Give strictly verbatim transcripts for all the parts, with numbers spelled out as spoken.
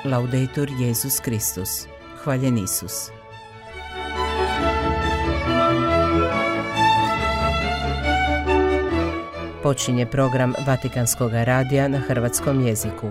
Laudetur Jesus Kristus. Hvaljen Isus. Počinje program Vatikanskog radija na hrvatskom jeziku.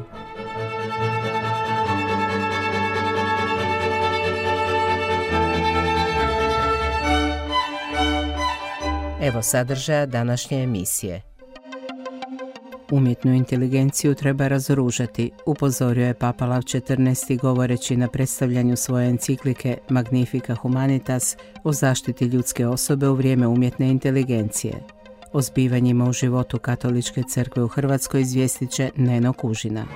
Evo sadržaja današnje emisije. Umjetnu inteligenciju treba razoružati, upozorio je Papa Lav četrnaesti govoreći na predstavljanju svoje enciklike Magnifica Humanitas o zaštiti ljudske osobe u vrijeme umjetne inteligencije. O zbivanjima u životu Katoličke crkve u Hrvatskoj izvijestit će Neno Kužina.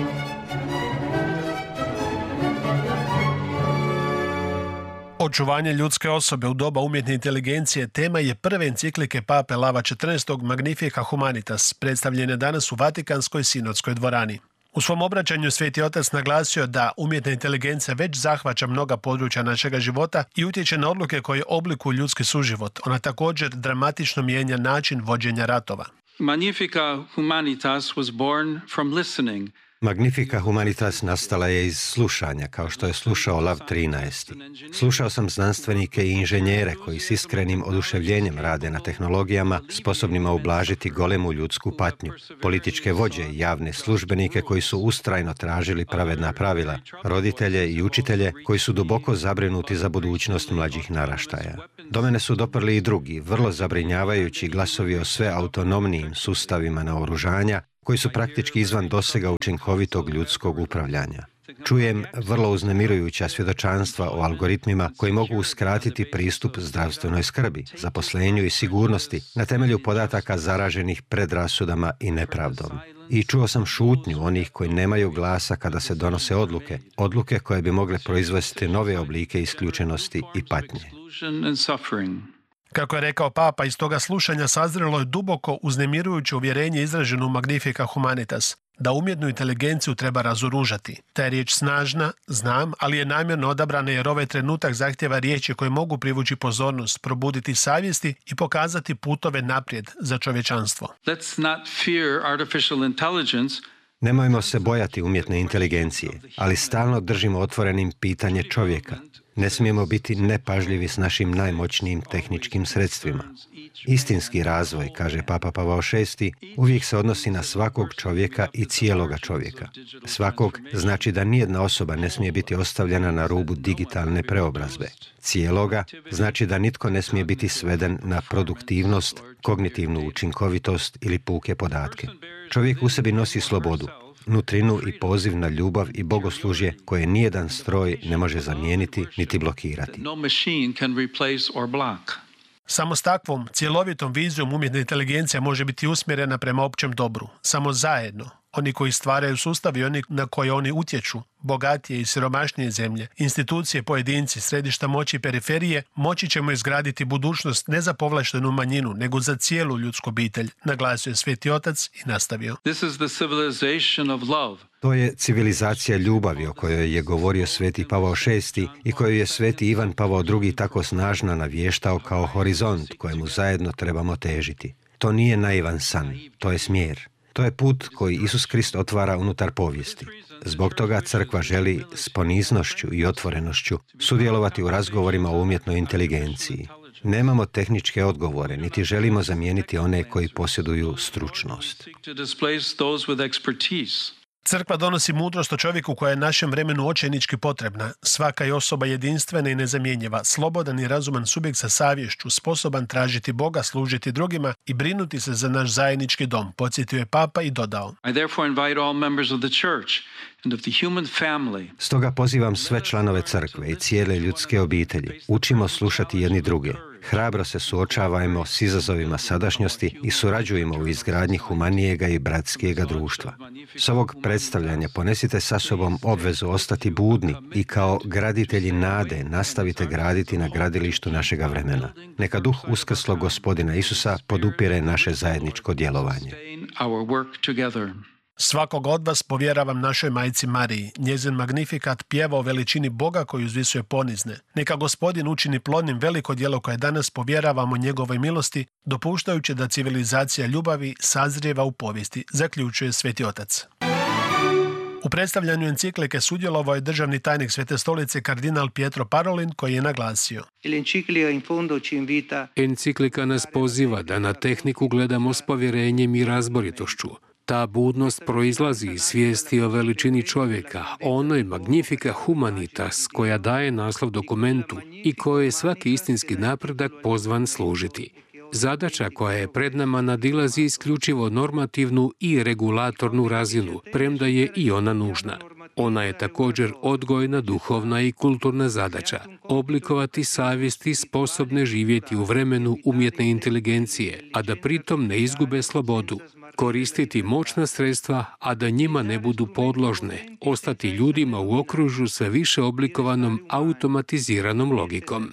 Očuvanje ljudske osobe u doba umjetne inteligencije tema je prve enciklike Pape Lava četrnaestog Magnifica Humanitas, predstavljene danas u Vatikanskoj sinodskoj dvorani. U svom obraćanju Sveti Otac naglasio da umjetna inteligencija već zahvaća mnoga područja našega života i utječe na odluke koje oblikuju ljudski suživot. Ona također dramatično mijenja način vođenja ratova. Magnifica Humanitas was born from listening. Magnifica Humanitas nastala je iz slušanja, kao što je slušao Lav trinaesti. Slušao sam znanstvenike i inženjere koji s iskrenim oduševljenjem rade na tehnologijama sposobnima ublažiti golemu ljudsku patnju, političke vođe i javne službenike koji su ustrajno tražili pravedna pravila, roditelje i učitelje koji su duboko zabrinuti za budućnost mlađih naraštaja. Do mene su doprli i drugi, vrlo zabrinjavajući glasovi o sve autonomnijim sustavima naoružanja, koji su praktički izvan dosega učinkovitog ljudskog upravljanja. Čujem vrlo uznemirujuća svjedočanstva o algoritmima koji mogu uskratiti pristup zdravstvenoj skrbi, zaposlenju i sigurnosti na temelju podataka zaraženih predrasudama i nepravdom. I čuo sam šutnju onih koji nemaju glasa kada se donose odluke, odluke koje bi mogle proizvesti nove oblike isključenosti i patnje. Kako je rekao Papa, iz toga slušanja sazrelo je duboko uznemirujuće uvjerenje izraženo u Magnifica Humanitas, da umjetnu inteligenciju treba razoružati. Ta je riječ snažna, znam, ali je namjerno odabrana jer ovaj trenutak zahtjeva riječi koje mogu privući pozornost, probuditi savjesti i pokazati putove naprijed za čovječanstvo. Let's not fear artificial intelligence. Nemojmo se bojati umjetne inteligencije, ali stalno držimo otvorenim pitanje čovjeka. Ne smijemo biti nepažljivi s našim najmoćnijim tehničkim sredstvima. Istinski razvoj, kaže Papa Pavao šesti, uvijek se odnosi na svakog čovjeka i cijeloga čovjeka. Svakog znači da nijedna osoba ne smije biti ostavljena na rubu digitalne preobrazbe. Cijeloga znači da nitko ne smije biti sveden na produktivnost, kognitivnu učinkovitost ili puke podatke. Čovjek u sebi nosi slobodu, nutrinu i poziv na ljubav i bogoslužje koje nijedan stroj ne može zamijeniti niti blokirati. Samo s takvom cjelovitom vizijom umjetna inteligencija može biti usmjerena prema općem dobru. Samo zajedno, oni koji stvaraju sustav i oni na koje oni utječu, bogatije i siromašnije zemlje, institucije, pojedinci, središta moći i periferije, moći ćemo izgraditi budućnost ne za povlaštenu manjinu, nego za cijelu ljudsku obitelj, naglasio je Sveti Otac i nastavio. This is the civilization of love. To je civilizacija ljubavi o kojoj je govorio Sveti Pavao šesti i koju je Sveti Ivan Pavao drugi tako snažno navještao kao horizont kojemu zajedno trebamo težiti. To nije naivan san, to je smjer. To je put koji Isus Krist otvara unutar povijesti. Zbog toga crkva želi s poniznošću i otvorenošću sudjelovati u razgovorima o umjetnoj inteligenciji. Nemamo tehničke odgovore, niti želimo zamijeniti one koji posjeduju stručnost. Crkva donosi mudrost o čovjeku koja je našem vremenu očajnički potrebna. Svaka je osoba jedinstvena i nezamjenjiva, slobodan i razuman subjekt sa savješću, sposoban tražiti Boga, služiti drugima i brinuti se za naš zajednički dom, podsjetio je Papa i dodao. I therefore invite all members of the church and of the human family. Stoga pozivam sve članove crkve i cijele ljudske obitelji. Učimo slušati jedni druge. Hrabro se suočavajmo s izazovima sadašnjosti i surađujemo u izgradnji humanijega i bratskijega društva. S ovog predstavljanja ponesite sa sobom obvezu ostati budni i kao graditelji nade nastavite graditi na gradilištu našega vremena. Neka duh uskrslog Gospodina Isusa podupire naše zajedničko djelovanje. Svakog od vas povjeravam našoj majci Mariji. Njezin magnifikat pjeva o veličini Boga koji uzvisuje ponizne. Neka Gospodin učini plodnim veliko djelo koje danas povjeravamo njegovoj milosti, dopuštajući da civilizacija ljubavi sazrijeva u povijesti, zaključuje Sveti Otac. U predstavljanju enciklike sudjelovao je državni tajnik Svete stolice kardinal Pietro Parolin, koji je naglasio: Enciklika nas poziva da na tehniku gledamo s povjerenjem i razboritošću. Ta budnost proizlazi iz svijesti o veličini čovjeka, onoj magnifica humanitas koja daje naslov dokumentu i koje je svaki istinski napredak pozvan služiti. Zadaća koja je pred nama nadilazi isključivo normativnu i regulatornu razinu, premda je i ona nužna. Ona je također odgojna, duhovna i kulturna zadaća. Oblikovati savjesti sposobne živjeti u vremenu umjetne inteligencije, a da pritom ne izgube slobodu. Koristiti moćna sredstva, a da njima ne budu podložne. Ostati ljudima u okružju sve više oblikovanom automatiziranom logikom.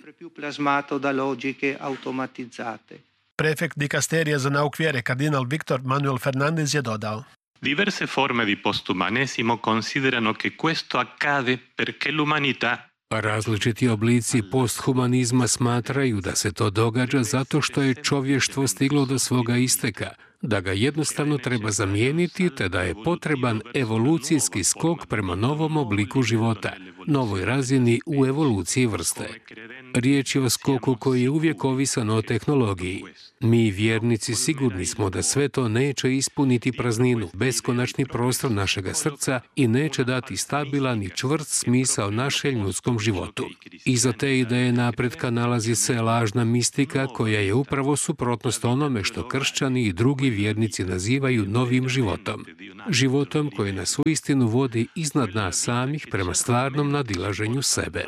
Prefekt dikasterija za nauk vjere, kardinal Victor Manuel Fernandez, je dodao: Diverse forme di postumanesimo considerano che questo accade perché l'umanità. Različiti oblici posthumanizma smatraju da se to događa zato što je čovještvo stiglo do svoga isteka, da ga jednostavno treba zamijeniti, te da je potreban evolucijski skok prema novom obliku života, novoj razini u evoluciji vrste. Riječ je o skoku koji je uvijek ovisan o tehnologiji. Mi, vjernici, sigurni smo da sve to neće ispuniti prazninu, beskonačni prostor našega srca i neće dati stabilan i čvrst smisao našem ljudskom životu. Iza te ideje napretka nalazi se lažna mistika koja je upravo suprotnost onome što kršćani i drugi vjernici nazivaju novim životom. Životom koji nas uistinu vodi iznad nas samih prema stvarnom nadilaženju sebe.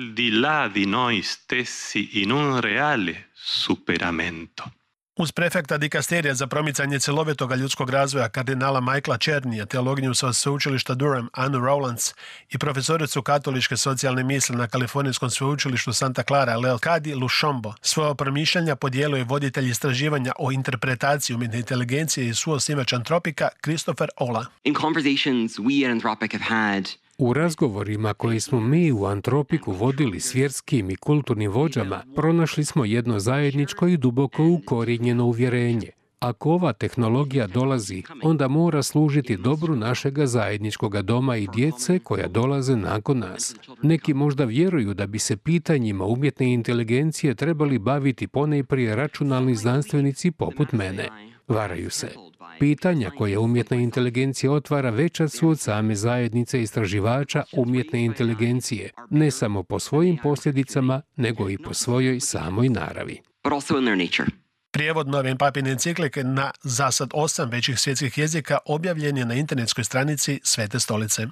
Uz prefekta dikasterija za promicanje cjelovitog ljudskog razvoja kardinala Michaela Černija, teologinju sa sveučilišta Durham Anu Rowlands i profesoricu katoličke socijalne misli na Kalifornijskom sveučilištu Santa Clara Lel Kadi Lushombo, svoje promišljanja podijelio je voditelj istraživanja o interpretaciji umjetne inteligencije i suosnivač Antropika Christopher Olah. In conversations we at Anthropic have had U razgovorima koji smo mi u Antropiku vodili s vjerskim i kulturnim vođama, pronašli smo jedno zajedničko i duboko ukorijenjeno uvjerenje. Ako ova tehnologija dolazi, onda mora služiti dobru našega zajedničkoga doma i djece koja dolaze nakon nas. Neki možda vjeruju da bi se pitanjima umjetne inteligencije trebali baviti ponajprije računalni znanstvenici poput mene. Varaju se. Pitanja koje umjetna inteligencija otvara veća su od same zajednice istraživača umjetne inteligencije, ne samo po svojim posljedicama, nego i po svojoj samoj naravi. Prijevod nove papine enciklike na zasad osam većih svjetskih jezika objavljen je na internetskoj stranici Svete stolice.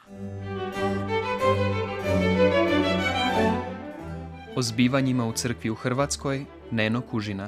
O zbivanjima u crkvi u Hrvatskoj, Neno Kužina.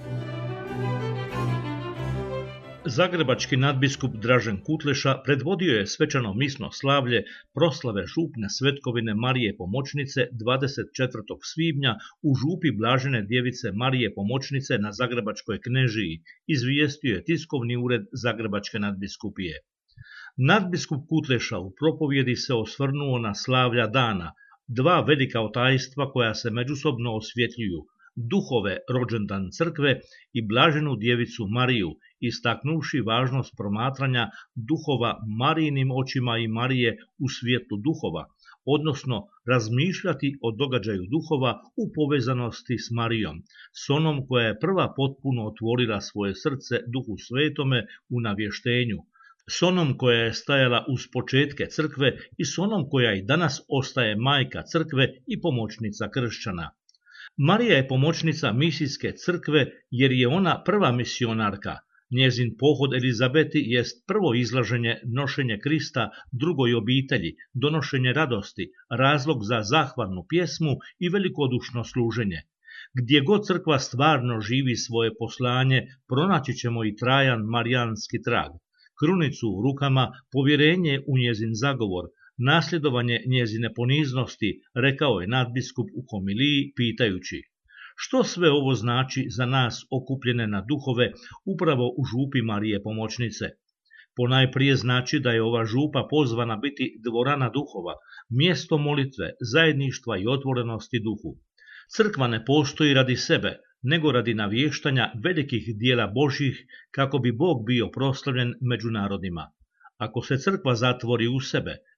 Zagrebački nadbiskup Dražen Kutleša predvodio je svečano misno slavlje proslave župne svetkovine Marije Pomoćnice dvadeset četvrtog svibnja u župi Blažene djevice Marije Pomoćnice na Zagrebačkoj Knežiji, izvijestio je tiskovni ured Zagrebačke nadbiskupije. Nadbiskup Kutleša u propovjedi se osvrnuo na slavlja dana, dva velika otajstva koja se međusobno osvjetljuju, duhove rođendan crkve i Blaženu djevicu Mariju, istaknuvši važnost promatranja duhova Marijinim očima i Marije u svijetu duhova, odnosno razmišljati o događaju duhova u povezanosti s Marijom, s onom koja je prva potpuno otvorila svoje srce Duhu Svetome u navještenju, s onom koja je stajala uz početke crkve i s onom koja i danas ostaje majka crkve i pomoćnica kršćana. Marija je pomoćnica misijske crkve jer je ona prva misionarka. Njezin pohod Elizabeti jest prvo izlaženje nošenje Krista drugoj obitelji, donošenje radosti, razlog za zahvalnu pjesmu i velikodušno služenje. Gdje god crkva stvarno živi svoje poslanje, pronaći ćemo i trajan marijanski trag. Krunicu u rukama, povjerenje u njezin zagovor, nasljedovanje njezine poniznosti, rekao je nadbiskup u homiliji pitajući: što sve ovo znači za nas okupljene na duhove upravo u župi Marije Pomoćnice? Ponajprije znači da je ova župa pozvana biti dvorana duhova, mjesto molitve, zajedništva i otvorenosti duhu. Crkva ne postoji radi sebe, nego radi navještanja velikih dijela Božjih kako bi Bog bio proslavljen među narodima. Ako se crkva zatvori u sebe,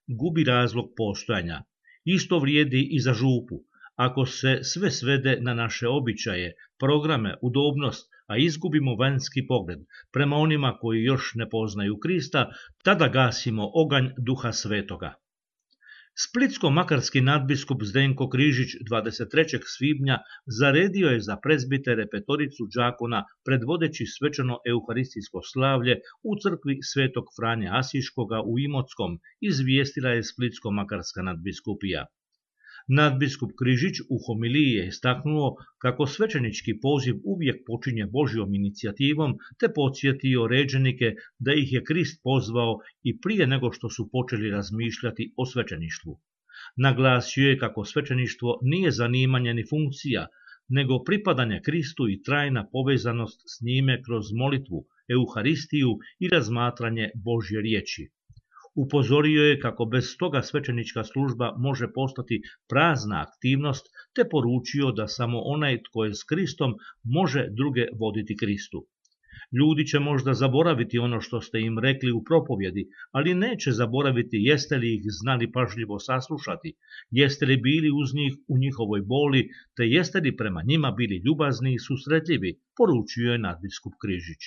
gubi razlog postojanja. Isto vrijedi i za župu. Ako se sve svede na naše običaje, programe, udobnost, a izgubimo vanjski pogled prema onima koji još ne poznaju Krista, tada gasimo oganj Duha Svetoga. Splitsko-makarski nadbiskup Zdenko Križić dvadeset trećeg svibnja zaredio je za prezbitere petoricu đakona predvodeći svečano euharistijsko slavlje u crkvi Svetog Franje Asiškoga u Imotskom, izvijestila je Splitsko-makarska nadbiskupija. Nadbiskup Križić u homiliji je istaknuo kako svećenički poziv uvijek počinje Božjom inicijativom, te podsjetio ređenike da ih je Krist pozvao i prije nego što su počeli razmišljati o svećeništvu. Naglasio je kako svećeništvo nije zanimanje ni funkcija, nego pripadanje Kristu i trajna povezanost s njime kroz molitvu, euharistiju i razmatranje Božje riječi. Upozorio je kako bez toga svećenička služba može postati prazna aktivnost, te poručio da samo onaj tko je s Kristom može druge voditi Kristu. Ljudi će možda zaboraviti ono što ste im rekli u propovjedi, ali neće zaboraviti jeste li ih znali pažljivo saslušati, jeste li bili uz njih u njihovoj boli, te jeste li prema njima bili ljubazni i susretljivi, poručio je nadbiskup Križić.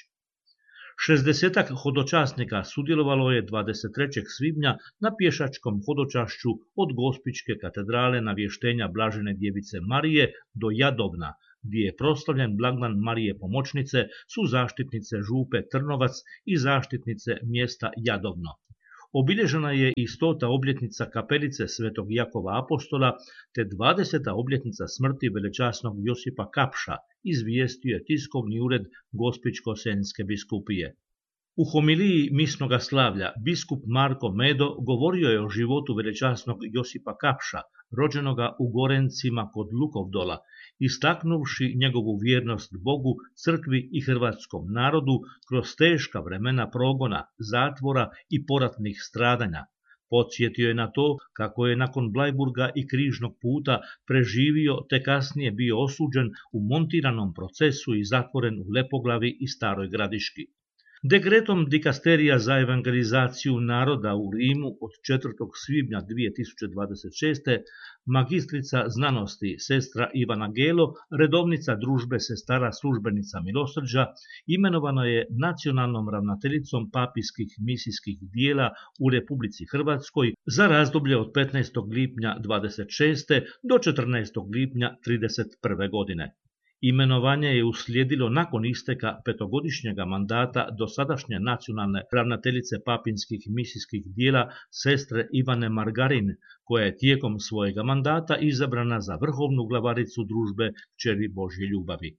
Šezdesetak hodočasnika sudjelovalo je dvadeset trećeg svibnja na pješačkom hodočašću od Gospićke katedrale Navještenja Blažene djevice Marije do Jadovna, gdje je proslavljen blagdan Marije Pomoćnice, su zaštitnice župe Trnovac i zaštitnice mjesta Jadovno. Obilježena je i stota obljetnica kapelice Svetog Jakova Apostola, te dvadeseta obljetnica smrti velečasnog Josipa Kapša, izvijestio je tiskovni ured Gospićko-senjske biskupije. U homiliji misnoga slavlja biskup Marko Medo govorio je o životu velečasnog Josipa Kapša, rođenoga u Gorencima kod Lukovdola, istaknuvši njegovu vjernost Bogu, crkvi i hrvatskom narodu kroz teška vremena progona, zatvora i poratnih stradanja. Podsjetio je na to kako je nakon Blajburga i križnog puta preživio te kasnije bio osuđen u montiranom procesu i zatvoren u Lepoglavi i Staroj Gradiški. Dekretom dikasterija za evangelizaciju naroda u Rimu od četvrtog svibnja dvije tisuće dvadeset šeste. magistrica znanosti sestra Ivana Gelo, redovnica družbe sestara službenica milosrđa, imenovana je nacionalnom ravnateljicom papijskih misijskih dijela u Republici Hrvatskoj za razdoblje od petnaestog lipnja dvadeset šeste. do četrnaestog lipnja trideset prve. godine. Imenovanje je uslijedilo nakon isteka petogodišnjega mandata dosadašnje nacionalne ravnateljice papinskih misijskih dijela sestre Ivane Margarin, koja je tijekom svojega mandata izabrana za vrhovnu glavaricu družbe Kćeri Božje ljubavi.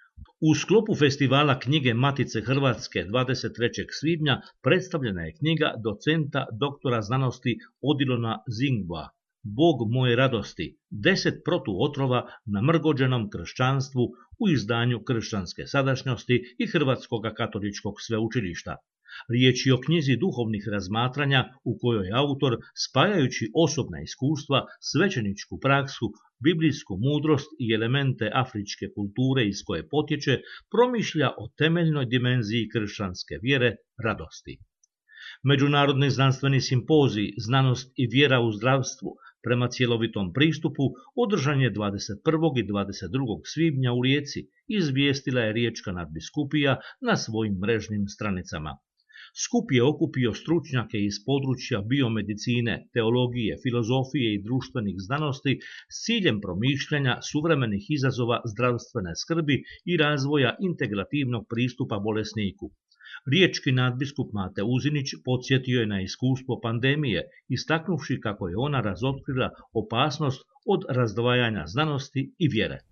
U sklopu festivala knjige Matice Hrvatske dvadeset trećeg svibnja predstavljena je knjiga docenta doktora znanosti Odilona Zingba, Bog moje radosti, deset protuotrova na mrgođenom kršćanstvu u izdanju Kršćanske sadašnjosti i Hrvatskog katoličkog sveučilišta. Riječ je o knjizi duhovnih razmatranja u kojoj autor, spajajući osobna iskustva, svećeničku praksu, biblijsku mudrost i elemente afričke kulture iz koje potječe, promišlja o temeljnoj dimenziji kršćanske vjere, radosti. Međunarodni znanstveni simpozij Znanost i vjera u zdravstvu prema cjelovitom pristupu održan je dvadeset prvog i dvadeset drugog svibnja u Rijeci, izvijestila je riječka nadbiskupija na svojim mrežnim stranicama. Skup je okupio stručnjake iz područja biomedicine, teologije, filozofije i društvenih znanosti s ciljem promišljanja suvremenih izazova zdravstvene skrbi i razvoja integrativnog pristupa bolesniku. Riječki nadbiskup Mate Uzinić podsjetio je na iskustvo pandemije, istaknuvši kako je ona razotkrila opasnost od razdvajanja znanosti i vjere.